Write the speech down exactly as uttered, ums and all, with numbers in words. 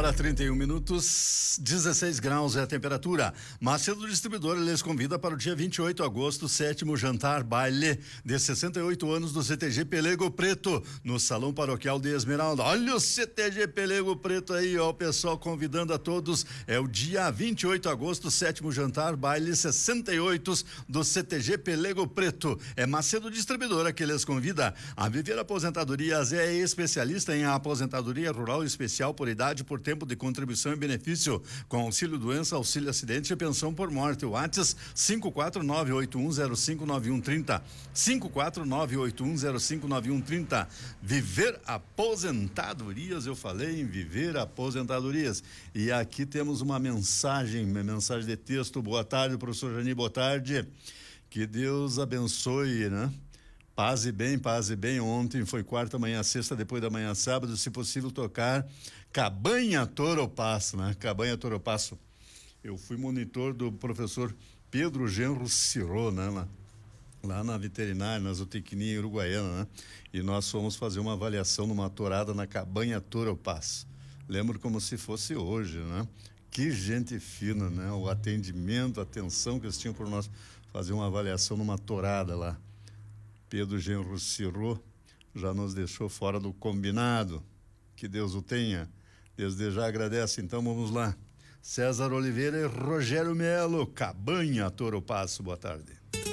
hora trinta e um minutos, dezesseis graus é a temperatura. Macedo Distribuidora lhes convida para o dia vinte e oito de agosto, sétimo jantar baile de sessenta e oito anos do C T G Pelego Preto, no Salão Paroquial de Esmeralda. Olha o C T G Pelego Preto aí, ó, o pessoal convidando a todos. É o dia vinte e oito de agosto, sétimo jantar baile sessenta e oito do C T G Pelego Preto. É Macedo Distribuidora que lhes convida. A Viver Aposentadorias é especialista em aposentadoria rural especial por idade, por tempo de contribuição e benefício, com auxílio doença, auxílio acidente e pensão por morte. WhatsApp cinco quatro nove oito um zero cinco nove um três zero, cinco quatro nove oito um zero cinco nove um três zero. Viver Aposentadorias, eu falei em Viver Aposentadorias. E aqui temos uma mensagem, uma mensagem de texto. Boa tarde, professor Jani, boa tarde. Que Deus abençoe, né? Paz e bem, paz e bem. Ontem foi quarta, amanhã sexta, depois da manhã sábado, se possível tocar Cabanha Toropasso, né? Cabanha Toropasso. Eu fui monitor do professor Pedro Genro Cirô, né? Lá, lá na veterinária, na zootecnia uruguaiana, né? E nós fomos fazer uma avaliação numa torada na Cabanha Toropasso. Lembro como se fosse hoje, né? Que gente fina, né? O atendimento, a atenção que eles tinham por nós fazer uma avaliação numa torada lá. Pedro Genro Cirô já nos deixou fora do combinado. Que Deus o tenha. Desde já agradece. Então vamos lá. César Oliveira e Rogério Melo, Cabanha Toropasso. Boa tarde.